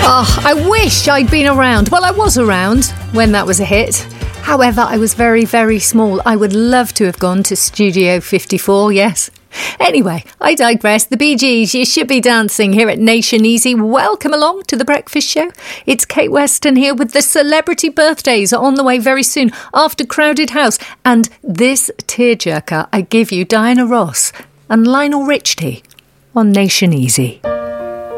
Oh, I wish I'd been around. Well, I was around when that was a hit. However, I was very, very small. I would love to have gone to Studio 54, yes. Anyway, I digress. The Bee Gees, You Should Be Dancing here at Nation Easy. Welcome along to The Breakfast Show. It's Kate Weston here with the celebrity birthdays on the way very soon after Crowded House. And this tearjerker, I give you Diana Ross and Lionel Richie on Nation Easy.